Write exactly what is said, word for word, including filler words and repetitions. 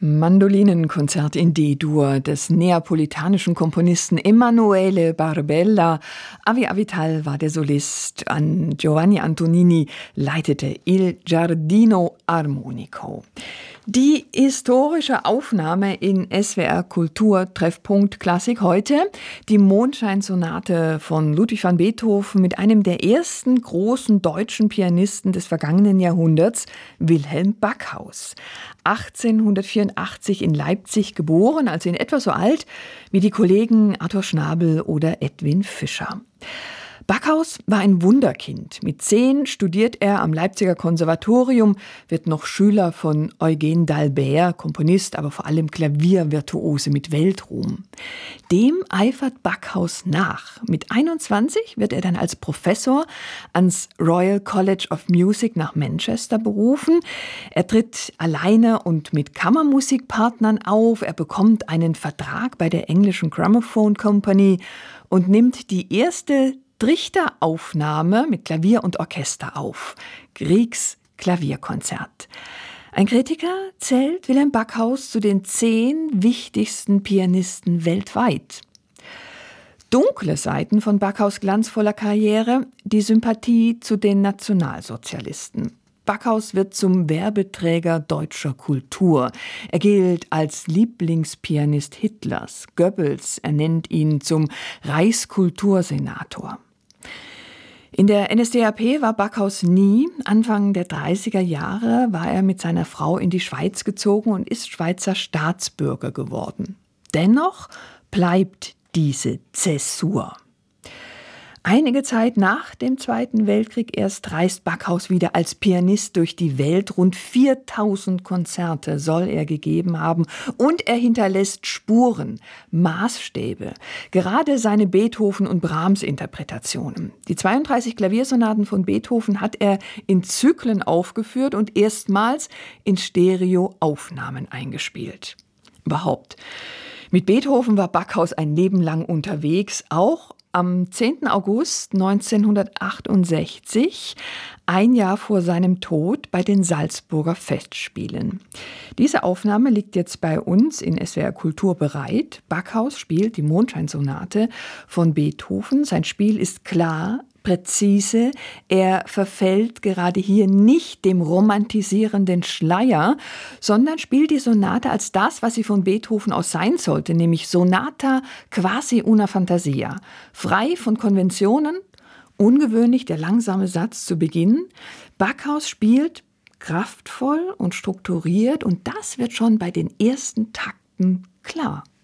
Mandolinenkonzert in D-Dur des neapolitanischen Komponisten Emanuele Barbella. Avi Avital war der Solist, an Giovanni Antonini leitete Il Giardino Armonico. Die historische Aufnahme in S W R Kultur Treffpunkt Klassik heute, die Mondscheinsonate von Ludwig van Beethoven mit einem der ersten großen deutschen Pianisten des vergangenen Jahrhunderts, Wilhelm Backhaus. achtzehnhundertvierundachtzig in Leipzig geboren, also in etwa so alt wie die Kollegen Arthur Schnabel oder Edwin Fischer. Backhaus war ein Wunderkind. Mit zehn studiert er am Leipziger Konservatorium, wird noch Schüler von Eugen d'Albert, Komponist, aber vor allem Klaviervirtuose mit Weltruhm. Dem eifert Backhaus nach. Mit einundzwanzig wird er dann als Professor ans Royal College of Music nach Manchester berufen. Er tritt alleine und mit Kammermusikpartnern auf. Er bekommt einen Vertrag bei der englischen Gramophone Company und nimmt die erste Trichter-Aufnahme mit Klavier und Orchester auf. Griegs Klavierkonzert. Ein Kritiker zählt Wilhelm Backhaus zu den zehn wichtigsten Pianisten weltweit. Dunkle Seiten von Backhaus' glanzvoller Karriere, die Sympathie zu den Nationalsozialisten. Backhaus wird zum Werbeträger deutscher Kultur. Er gilt als Lieblingspianist Hitlers. Goebbels ernennt ihn zum Reichskultursenator. In der N S D A P war Backhaus nie. Anfang der dreißiger Jahre war er mit seiner Frau in die Schweiz gezogen und ist Schweizer Staatsbürger geworden. Dennoch bleibt diese Zäsur. Einige Zeit nach dem Zweiten Weltkrieg erst reist Backhaus wieder als Pianist durch die Welt. Rund viertausend Konzerte soll er gegeben haben und er hinterlässt Spuren, Maßstäbe. Gerade seine Beethoven- und Brahms-Interpretationen. Die zweiunddreißig Klaviersonaten von Beethoven hat er in Zyklen aufgeführt und erstmals in Stereo-Aufnahmen eingespielt. Überhaupt. Mit Beethoven war Backhaus ein Leben lang unterwegs, auch am zehnten August neunzehnhundertachtundsechzig, ein Jahr vor seinem Tod, bei den Salzburger Festspielen. Diese Aufnahme liegt jetzt bei uns in S W R Kultur bereit. Backhaus spielt die Mondscheinsonate von Beethoven. Sein Spiel ist klar, präzise. Er verfällt gerade hier nicht dem romantisierenden Schleier, sondern spielt die Sonate als das, was sie von Beethoven aus sein sollte, nämlich Sonata quasi una fantasia. Frei von Konventionen, ungewöhnlich der langsame Satz zu Beginn. Backhaus spielt kraftvoll und strukturiert und das wird schon bei den ersten Takten klar.